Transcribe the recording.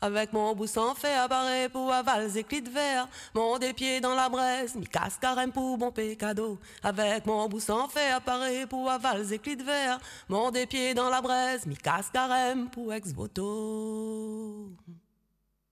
Avec mon bousson fait apparaître pour aval et clés de verre. Mon des pieds dans la braise, mi casse carême pour bon pécado. Avec mon bousson fait apparaître pour aval et clés de verre. Mon des pieds dans la braise, mi casse carême pour ex-voto.